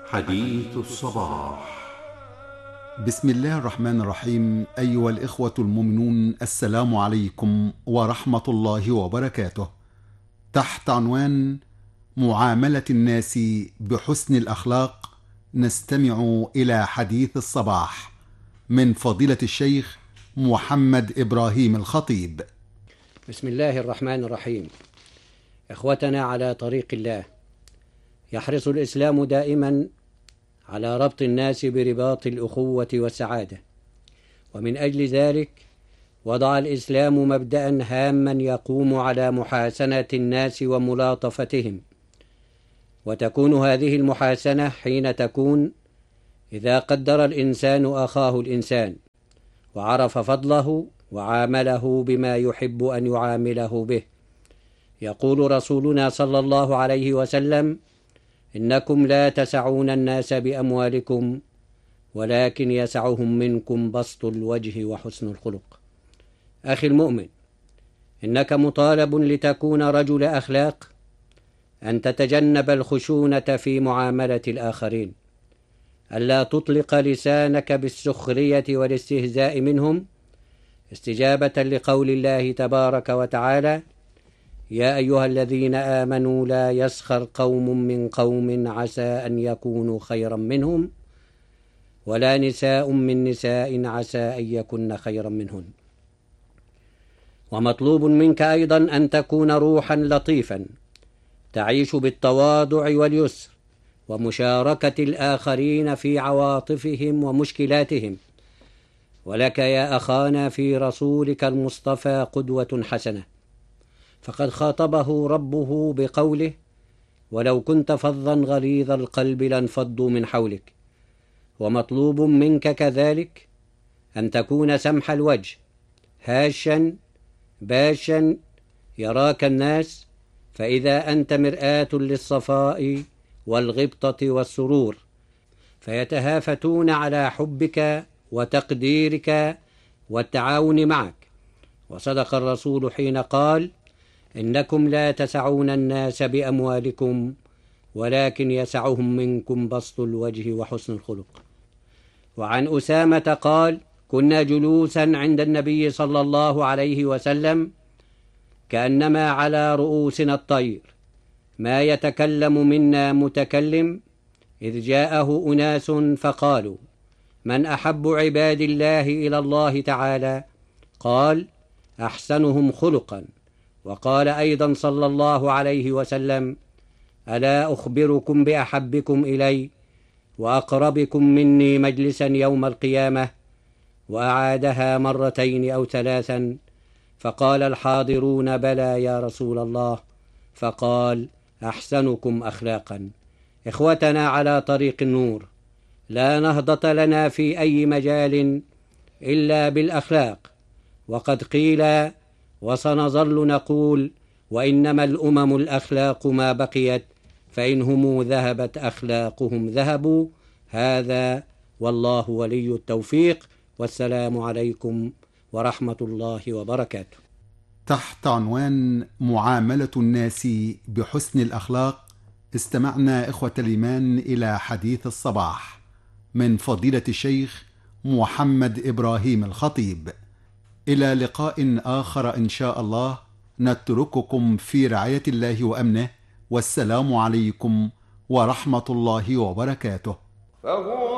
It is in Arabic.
حديث الصباح. بسم الله الرحمن الرحيم. أيها الإخوة المؤمنون، السلام عليكم ورحمة الله وبركاته. تحت عنوان معاملة الناس بحسن الأخلاق نستمع إلى حديث الصباح من فضيلة الشيخ محمد إبراهيم الخطيب. بسم الله الرحمن الرحيم. إخوتنا على طريق الله، يحرص الإسلام دائما على ربط الناس برباط الأخوة والسعادة، ومن أجل ذلك وضع الإسلام مبدأ هاما يقوم على محاسنة الناس وملاطفتهم، وتكون هذه المحاسنة حين تكون إذا قدر الإنسان أخاه الإنسان وعرف فضله وعامله بما يحب أن يعامله به. يقول رسولنا صلى الله عليه وسلم: إنكم لا تسعون الناس بأموالكم ولكن يسعهم منكم بسط الوجه وحسن الخلق. أخي المؤمن، إنك مطالب لتكون رجل أخلاق أن تتجنب الخشونة في معاملة الآخرين، ألا تطلق لسانك بالسخرية والاستهزاء منهم، استجابة لقول الله تبارك وتعالى: يا أيها الذين آمنوا لا يسخر قوم من قوم عسى أن يكونوا خيرا منهم ولا نساء من نساء عسى أن يكن خيرا منهن. ومطلوب منك أيضا أن تكون روحا لطيفا تعيش بالتواضع واليسر ومشاركة الآخرين في عواطفهم ومشكلاتهم. ولك يا أخانا في رسولك المصطفى قدوة حسنة، فقد خاطبه ربه بقوله: ولو كنت فظا غليظ القلب لانفضوا من حولك. ومطلوب منك كذلك أن تكون سمح الوجه هاشا باشا يراك الناس، فإذا أنت مرآة للصفاء والغبطة والسرور فيتهافتون على حبك وتقديرك والتعاون معك. وصدق الرسول حين قال: إنكم لا تسعون الناس بأموالكم ولكن يسعهم منكم بسط الوجه وحسن الخلق. وعن أسامة قال: كنا جلوسا عند النبي صلى الله عليه وسلم كأنما على رؤوسنا الطير، ما يتكلم منا متكلم، إذ جاءه أناس فقالوا: من أحب عباد الله إلى الله تعالى؟ قال: أحسنهم خلقا. وقال أيضا صلى الله عليه وسلم: ألا أخبركم بأحبكم إلي وأقربكم مني مجلسا يوم القيامة؟ وأعادها مرتين أو ثلاثا، فقال الحاضرون: بلى يا رسول الله. فقال: أحسنكم أخلاقا. إخوتنا على طريق النور، لا نهضة لنا في أي مجال إلا بالأخلاق، وقد قيل وسنظل نقول: وإنما الأمم الأخلاق ما بقيت، فإنهم ذهبت أخلاقهم ذهبوا. هذا والله ولي التوفيق، والسلام عليكم ورحمة الله وبركاته. تحت عنوان معاملة الناس بحسن الأخلاق استمعنا إخوة الإيمان إلى حديث الصباح من فضيلة الشيخ محمد إبراهيم الخطيب. إلى لقاء آخر إن شاء الله، نترككم في رعاية الله وأمنه، والسلام عليكم ورحمة الله وبركاته.